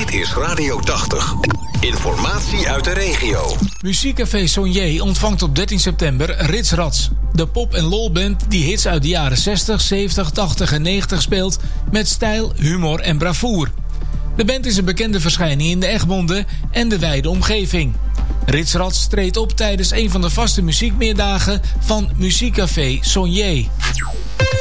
Dit is Radio 80. Informatie uit de regio. Muziekcafé Sonier ontvangt op 13 september Rits Rats. De pop- en lolband die hits uit de jaren 60, 70, 80 en 90 speelt met stijl, humor en bravoer. De band is een bekende verschijning in de Egmonde en de wijde omgeving. Rits Rats treedt op tijdens een van de vaste muziekmeerdagen van Muziekcafé Sonier.